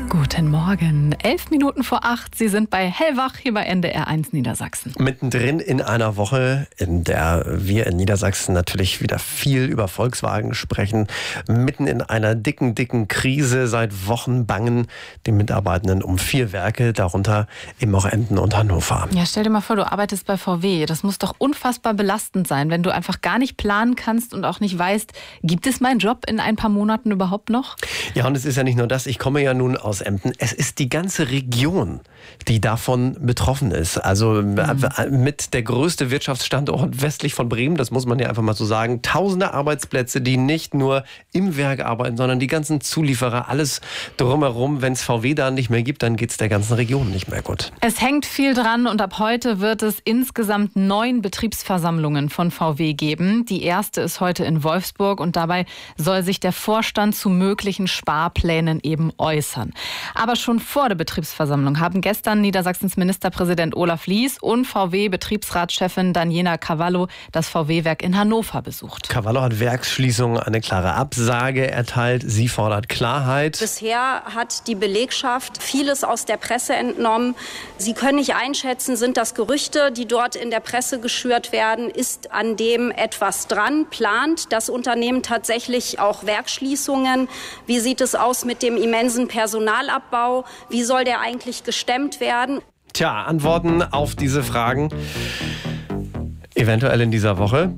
Guten Morgen, 11 Minuten vor 8. Sie sind bei Hellwach hier bei NDR 1 Niedersachsen. Mittendrin in einer Woche, in der wir in Niedersachsen natürlich wieder viel über Volkswagen sprechen. Mitten in einer dicken Krise. Seit Wochen bangen die Mitarbeitenden um 4 Werke, darunter eben auch Emden und Hannover. Ja, stell dir mal vor, du arbeitest bei VW. Das muss doch unfassbar belastend sein, wenn du einfach gar nicht planen kannst und auch nicht weißt, gibt es meinen Job in ein paar Monaten überhaupt noch? Ja, und es ist ja nicht nur das. Ich komme ja nun aus Emden. Es ist die ganze Region, die davon betroffen ist. Also mit der größte Wirtschaftsstandort westlich von Bremen, das muss man ja einfach mal so sagen. Tausende Arbeitsplätze, die nicht nur im Werk arbeiten, sondern die ganzen Zulieferer, alles drumherum. Wenn es VW da nicht mehr gibt, dann geht es der ganzen Region nicht mehr gut. Es hängt viel dran und ab heute wird es insgesamt 9 Betriebsversammlungen von VW geben. Die erste ist heute in Wolfsburg und dabei soll sich der Vorstand zu möglichen Sparplänen eben äußern. Aber schon vor der Betriebsversammlung haben gestern Niedersachsens Ministerpräsident Olaf Lies und VW-Betriebsratschefin Daniela Cavallo das VW-Werk in Hannover besucht. Cavallo hat Werksschließungen eine klare Absage erteilt. Sie fordert Klarheit. Bisher hat die Belegschaft vieles aus der Presse entnommen. Sie können nicht einschätzen, sind das Gerüchte, die dort in der Presse geschürt werden? Ist an dem etwas dran? Plant das Unternehmen tatsächlich auch Werksschließungen? Wie sieht es aus mit dem immensen Personalabbau? Wie soll der eigentlich gestemmt werden? Tja, Antworten auf diese Fragen eventuell in dieser Woche.